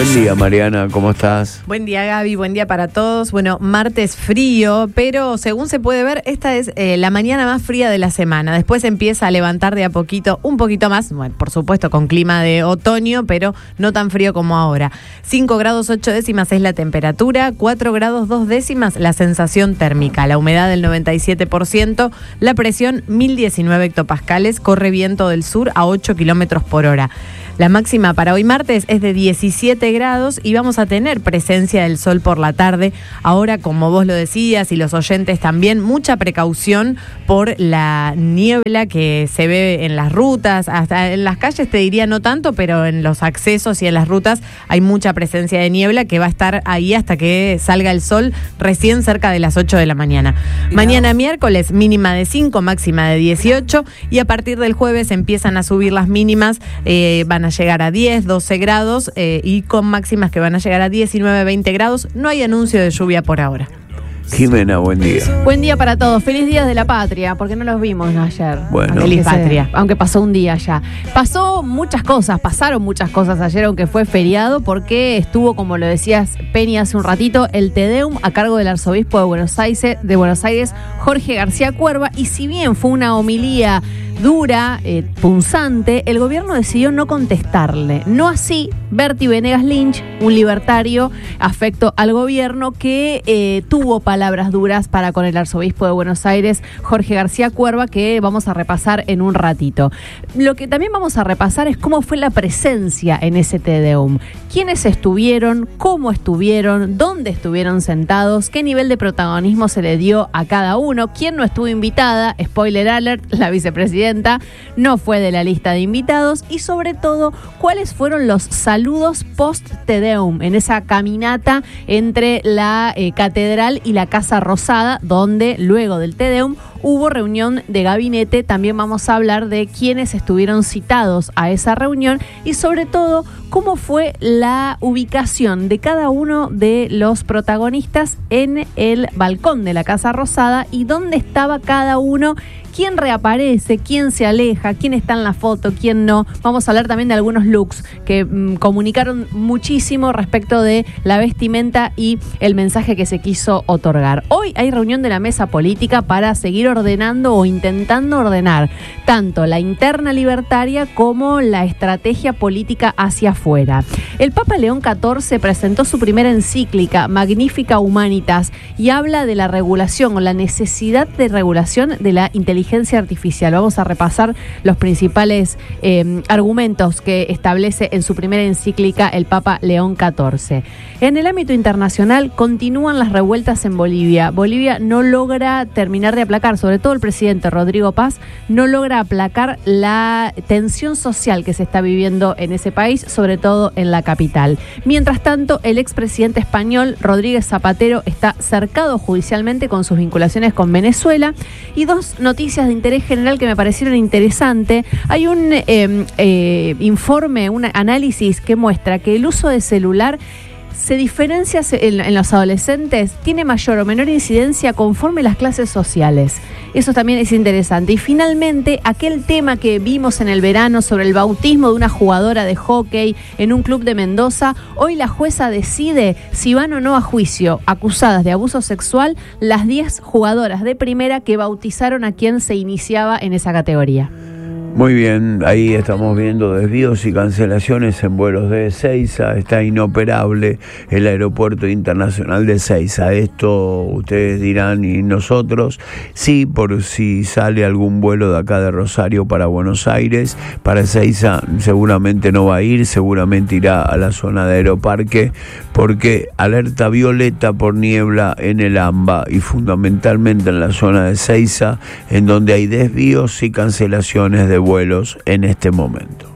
Buen día, Mariana, ¿cómo estás? Buen día, Gaby, buen día para todos. Bueno, martes frío, pero según se puede ver, esta es la mañana más fría de la semana. Después empieza a levantar de a poquito, un poquito más, bueno, por supuesto con clima de otoño, pero no tan frío como ahora. 5 grados 8 décimas es la temperatura, 4 grados 2 décimas la sensación térmica, la humedad del 97%, la presión 1019 hectopascales, corre viento del sur a 8 kilómetros por hora. La máxima para hoy martes es de 17 grados y vamos a tener presencia del sol por la tarde. Ahora, como vos lo decías y los oyentes también, mucha precaución por la niebla que se ve en las rutas. Hasta en las calles te diría no tanto, pero en los accesos y en las rutas hay mucha presencia de niebla que va a estar ahí hasta que salga el sol recién cerca de las 8 de la mañana. Mañana miércoles mínima de 5, máxima de 18 y a partir del jueves empiezan a subir las mínimas, van a llegar a 10, 12 grados y con máximas que van a llegar a 19, 20 grados. No hay anuncio de lluvia por ahora. Jimena, buen día. Buen día para todos. Feliz Día de la Patria, porque no los vimos ayer. Bueno. Feliz patria. Aunque pasó un día ya. Pasaron muchas cosas ayer, aunque fue feriado, porque estuvo, como lo decías, Penny, hace un ratito, el Te Deum a cargo del arzobispo de Buenos Aires, Jorge García Cuerva, y si bien fue una homilía dura, punzante, el gobierno decidió no contestarle. No así Berti Venegas Lynch, un libertario afecto al gobierno que tuvo palabras duras para con el arzobispo de Buenos Aires, Jorge García Cuerva, que vamos a repasar en un ratito. Lo que también vamos a repasar es cómo fue la presencia en ese Te Deum. ¿Quiénes estuvieron? ¿Cómo estuvieron? ¿Dónde estuvieron sentados? ¿Qué nivel de protagonismo se le dio a cada uno? ¿Quién no estuvo invitada? Spoiler alert, la vicepresidenta no fue de la lista de invitados. Y sobre todo, ¿cuáles fueron los saludos post Te Deum en esa caminata entre la catedral y la Casa Rosada, donde luego del Te Deum hubo reunión de gabinete? También vamos a hablar de quiénes estuvieron citados a esa reunión y sobre todo cómo fue la ubicación de cada uno de los protagonistas en el balcón de la Casa Rosada y dónde estaba cada uno. ¿Quién reaparece? ¿Quién se aleja? ¿Quién está en la foto? ¿Quién no? Vamos a hablar también de algunos looks que comunicaron muchísimo respecto de la vestimenta y el mensaje que se quiso otorgar. Hoy hay reunión de la mesa política para seguir ordenando o intentando ordenar tanto la interna libertaria como la estrategia política hacia afuera. El Papa León XIV presentó su primera encíclica, Magnificat Humanitas, y habla de la regulación o la necesidad de regulación de la inteligencia artificial. Vamos a repasar los principales argumentos que establece en su primera encíclica el Papa León XIV. En el ámbito internacional continúan las revueltas en Bolivia. Bolivia no logra terminar de aplacar, sobre todo el presidente Rodrigo Paz, no logra aplacar la tensión social que se está viviendo en ese país, sobre todo en la capital. Mientras tanto, el expresidente español Rodríguez Zapatero está cercado judicialmente con sus vinculaciones con Venezuela. Y dos noticias de interés general que me parecieron interesantes. Hay un informe, un análisis que muestra que el uso de celular se diferencia en los adolescentes, tiene mayor o menor incidencia conforme las clases sociales. Eso también es interesante. Y finalmente, aquel tema que vimos en el verano sobre el bautismo de una jugadora de hockey en un club de Mendoza, hoy la jueza decide si van o no a juicio, acusadas de abuso sexual, las 10 jugadoras de primera que bautizaron a quien se iniciaba en esa categoría. Muy bien, ahí estamos viendo desvíos y cancelaciones en vuelos de Ezeiza. Está inoperable el aeropuerto internacional de Ezeiza. Esto ustedes dirán, ¿y nosotros? Sí, por si sale algún vuelo de acá de Rosario para Buenos Aires. Para Ezeiza seguramente no va a ir, seguramente irá a la zona de Aeroparque, porque alerta violeta por niebla en el AMBA y fundamentalmente en la zona de Ezeiza, en donde hay desvíos y cancelaciones de vuelos en este momento.